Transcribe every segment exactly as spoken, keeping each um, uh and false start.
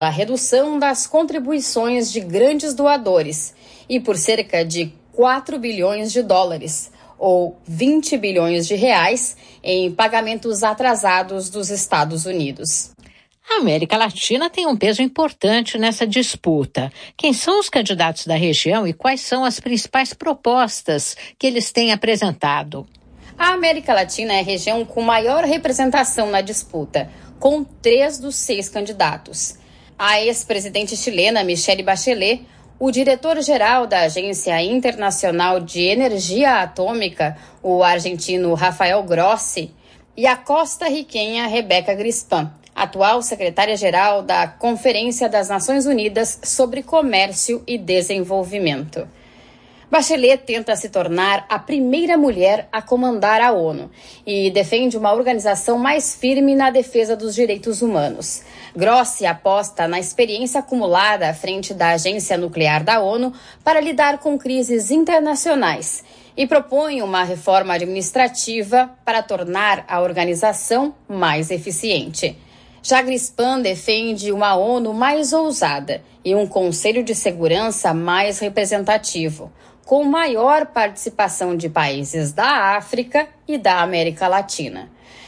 a redução das contribuições de grandes doadores e por cerca de quatro bilhões de dólares, ou vinte bilhões de reais, em pagamentos atrasados dos Estados Unidos. A América Latina tem um peso importante nessa disputa. Quem são os candidatos da região e quais são as principais propostas que eles têm apresentado? A América Latina é a região com maior representação na disputa, com três dos seis candidatos. A ex-presidente chilena Michelle Bachelet, o diretor-geral da Agência Internacional de Energia Atômica, o argentino Rafael Grossi, e a costarriquenha Rebeca Grispan, atual secretária-geral da Conferência das Nações Unidas sobre Comércio e Desenvolvimento. Bachelet tenta se tornar a primeira mulher a comandar a ONU e defende uma organização mais firme na defesa dos direitos humanos. Grossi aposta na experiência acumulada à frente da Agência Nuclear da ONU para lidar com crises internacionais e propõe uma reforma administrativa para tornar a organização mais eficiente. Já Grispan defende uma ONU mais ousada e um Conselho de Segurança mais representativo, com maior participação de países da África e da América Latina.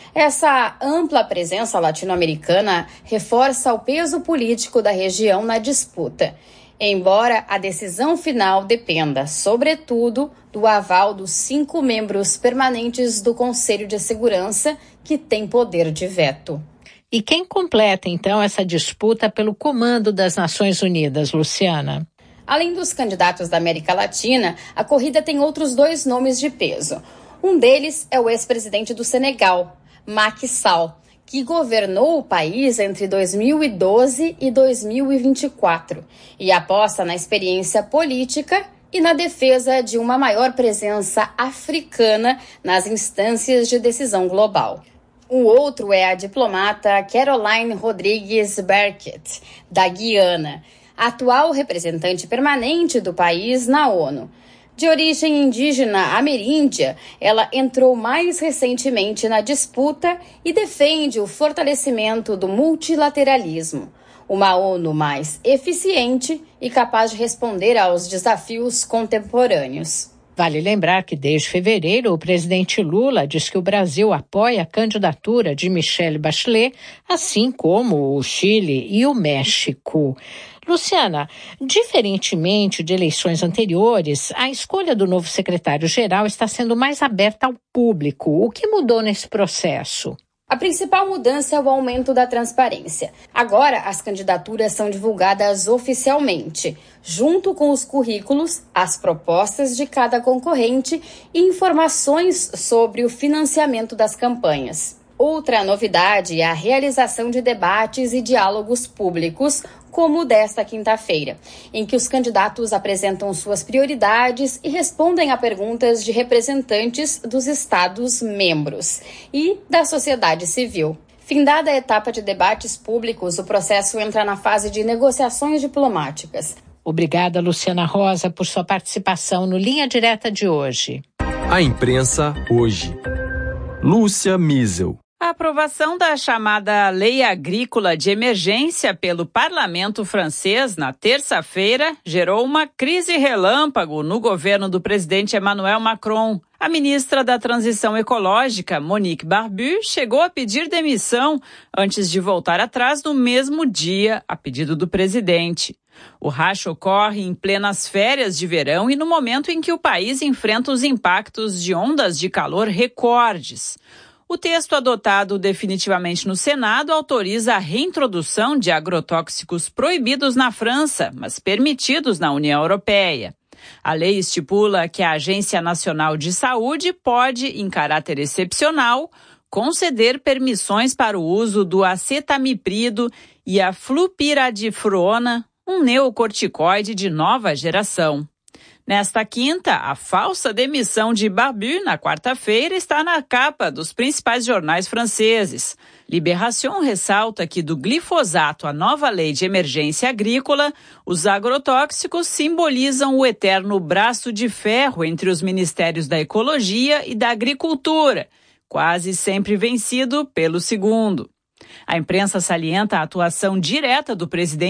Essa ampla presença latino-americana reforça o peso político da região na disputa, embora a decisão final dependa, sobretudo, do aval dos cinco membros permanentes do Conselho de Segurança, que tem poder de veto. E quem completa, então, essa disputa pelo comando das Nações Unidas, Luciana? Além dos candidatos da América Latina, a corrida tem outros dois nomes de peso. Um deles é o ex-presidente do Senegal, Macky Sall, que governou o país entre dois mil e doze e dois mil e vinte e quatro e aposta na experiência política e na defesa de uma maior presença africana nas instâncias de decisão global. O outro é a diplomata Caroline Rodrigues Burkitt, da Guiana, atual representante permanente do país na ONU. De origem indígena ameríndia, ela entrou mais recentemente na disputa e defende o fortalecimento do multilateralismo, uma ONU mais eficiente e capaz de responder aos desafios contemporâneos. Vale lembrar que desde fevereiro o presidente Lula diz que o Brasil apoia a candidatura de Michelle Bachelet, assim como o Chile e o México. Luciana, diferentemente de eleições anteriores, a escolha do novo secretário-geral está sendo mais aberta ao público. O que mudou nesse processo? A principal mudança é o aumento da transparência. Agora, as candidaturas são divulgadas oficialmente, junto com os currículos, as propostas de cada concorrente e informações sobre o financiamento das campanhas. Outra novidade é a realização de debates e diálogos públicos, como o desta quinta-feira, em que os candidatos apresentam suas prioridades e respondem a perguntas de representantes dos Estados-membros e da sociedade civil. Findada a etapa de debates públicos, o processo entra na fase de negociações diplomáticas. Obrigada, Luciana Rosa, por sua participação no Linha Direta de hoje. A imprensa hoje. Lúcia Miesel. A aprovação da chamada Lei Agrícola de Emergência pelo Parlamento francês na terça-feira gerou uma crise relâmpago no governo do presidente Emmanuel Macron. A ministra da Transição Ecológica, Monique Barbu, chegou a pedir demissão antes de voltar atrás no mesmo dia, a pedido do presidente. O racha ocorre em plenas férias de verão e no momento em que o país enfrenta os impactos de ondas de calor recordes. O texto adotado definitivamente no Senado autoriza a reintrodução de agrotóxicos proibidos na França, mas permitidos na União Europeia. A lei estipula que a Agência Nacional de Saúde pode, em caráter excepcional, conceder permissões para o uso do acetamiprid e a flupiradifrona, um neocorticoide de nova geração. Nesta quinta, a falsa demissão de Barbu, na quarta-feira, está na capa dos principais jornais franceses. Libération ressalta que do glifosato à nova lei de emergência agrícola, os agrotóxicos simbolizam o eterno braço de ferro entre os ministérios da Ecologia e da Agricultura, quase sempre vencido pelo segundo. A imprensa salienta a atuação direta do presidente